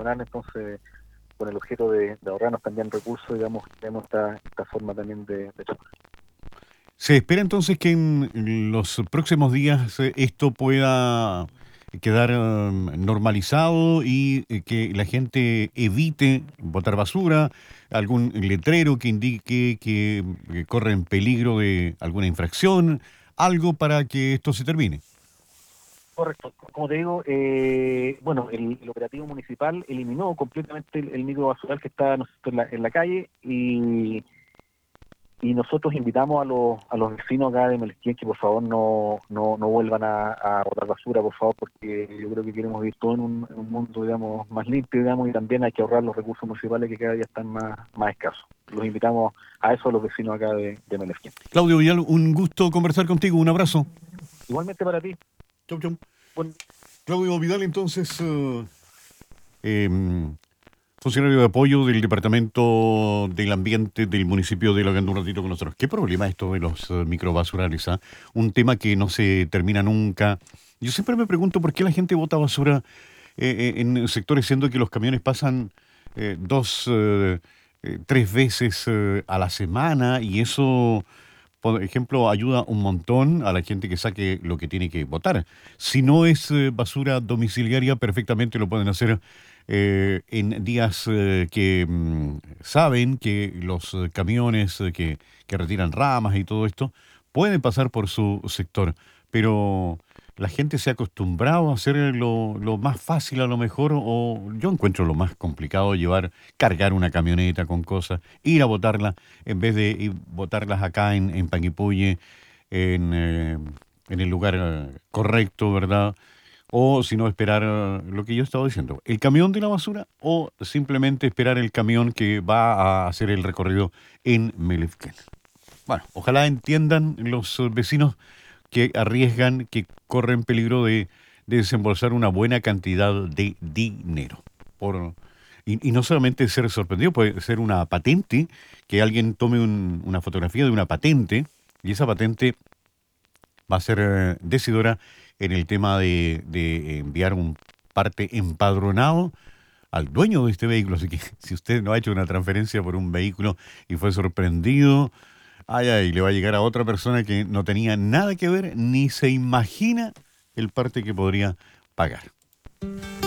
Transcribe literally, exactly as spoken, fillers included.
personal, entonces con el objeto de, de ahorrarnos también recursos, digamos, tenemos esta, esta forma también de, de trabajar. ¿Se espera entonces que en los próximos días eh, esto pueda quedar eh, normalizado y eh, que la gente evite botar basura, algún letrero que indique que, que corre en peligro de alguna infracción, algo para que esto se termine? Correcto. Como te digo, eh, bueno, el, el operativo municipal eliminó completamente el, el micro basural que está, ¿no es cierto?, en la, en la calle, y, y nosotros invitamos a los, a los vecinos acá de Melesquén que por favor no, no, no vuelvan a, a botar basura, por favor, porque yo creo que queremos vivir todo en un, en un mundo, digamos, más limpio, digamos, y también hay que ahorrar los recursos municipales que cada día están más, más escasos. Los invitamos a eso, a los vecinos acá de, de Melesquén. Claudio Vidal, un gusto conversar contigo, un abrazo. Igualmente para ti. Chau, chau. Buen, Claudio Vidal, entonces, eh, em, funcionario de apoyo del Departamento del Ambiente del municipio de Lagando, un ratito con nosotros. ¿Qué problema esto de los eh, microbasurales? ¿Ah? Un tema que no se termina nunca. Yo siempre me pregunto por qué la gente bota basura eh, eh, en sectores, siendo que los camiones pasan eh, dos, eh, eh, tres veces eh, a la semana, y eso, por ejemplo, ayuda un montón a la gente que saque lo que tiene que botar. Si no es eh, basura domiciliaria, perfectamente lo pueden hacer eh, en días eh, que mm, saben que los eh, camiones eh, que, que retiran ramas y todo esto pueden pasar por su sector, pero la gente se ha acostumbrado a hacer lo, lo más fácil a lo mejor, o yo encuentro lo más complicado llevar, cargar una camioneta con cosas, ir a botarla, en vez de ir botarlas acá en, en Panguipulli, en, eh, en el lugar eh, correcto, ¿verdad? O si no, esperar eh, lo que yo estaba diciendo, el camión de la basura, o simplemente esperar el camión que va a hacer el recorrido en Melefken. Bueno, ojalá entiendan los eh, vecinos que arriesgan, que corren peligro de, de desembolsar una buena cantidad de dinero. Por, y, y no solamente ser sorprendido, puede ser una patente, que alguien tome un- una fotografía de una patente, y esa patente va a ser eh, decidora en el tema de, de enviar un parte empadronado al dueño de este vehículo. Así que si usted no ha hecho una transferencia por un vehículo y fue sorprendido, ay, ay, le va a llegar a otra persona que no tenía nada que ver, ni se imagina el parte que podría pagar.